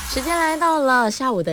时间来到了下午的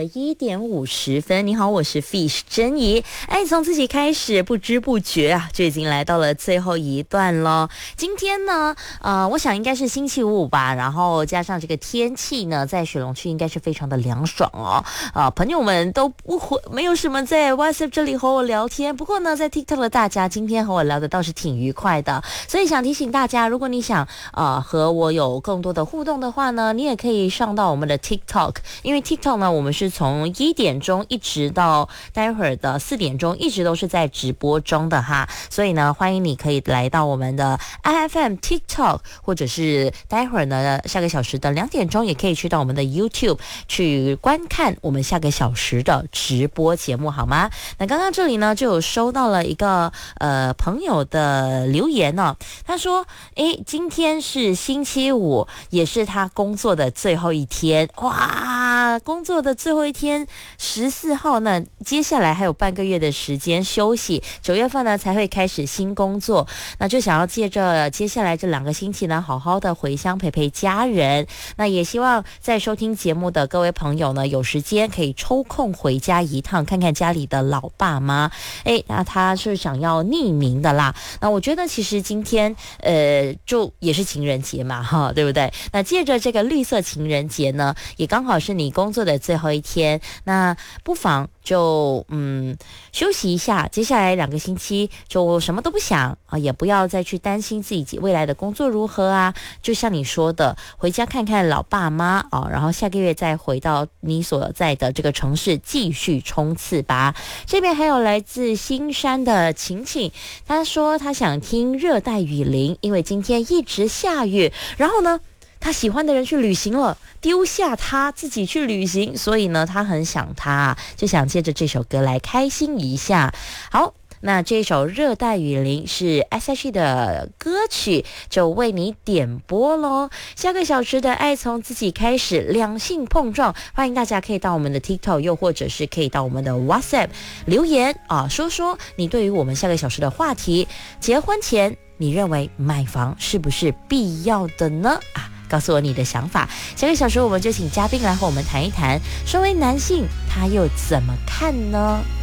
1:50，你好，我是 Fish 珍怡。从自己开始，不知不觉啊，就已经来到了最后一段了。今天呢，我想应该是星期五吧，然后加上这个天气呢，在雪隆区应该是非常的凉爽哦。朋友们都没有什么在 WhatsApp 这里和我聊天，不过呢，在 TikTok 的大家今天和我聊的倒是挺愉快的，所以想提醒大家，如果你想和我有更多的互动的话呢，你也可以上到我们的 TikTok。因为 TikTok 呢，我们是从1点钟一直到待会儿的4点钟，一直都是在直播中的哈，所以呢，欢迎你可以来到我们的 IFM TikTok， 或者是待会儿呢下个小时的2点钟，也可以去到我们的 YouTube 去观看我们下个小时的直播节目，好吗？那刚刚这里呢就有收到了一个朋友的留言呢，他说，今天是星期五，也是他工作的最后一天，哇，工作的最后一天，14号呢，接下来还有半个月的时间休息，9月份呢才会开始新工作，那就想要借着接下来这2个星期呢，好好的回乡陪陪家人。那也希望在收听节目的各位朋友呢，有时间可以抽空回家一趟，看看家里的老爸妈。那他是想要匿名的啦。那我觉得其实今天就也是情人节嘛，哈，对不对？那借着这个绿色情人节呢，也刚好是你工作的最后一天，那不妨就休息一下，接下来2个星期就什么都不想啊，也不要再去担心自己未来的工作如何啊，就像你说的，回家看看老爸妈啊，然后下个月再回到你所在的这个城市继续冲刺吧。这边还有来自新山的晴晴，他说他想听热带雨林，因为今天一直下雨，然后呢他喜欢的人去旅行了，丢下他自己去旅行，所以呢他很想他，就想借着这首歌来开心一下。好，那这首热带雨林是 S.H.E 的歌曲，就为你点播咯。下个小时的爱从自己开始，两性碰撞，欢迎大家可以到我们的 TikTok， 又或者是可以到我们的 WhatsApp 留言啊，说说你对于我们下个小时的话题，结婚前你认为买房是不是必要的呢？告诉我你的想法。下个小时我们就请嘉宾来和我们谈一谈，身为男性他又怎么看呢？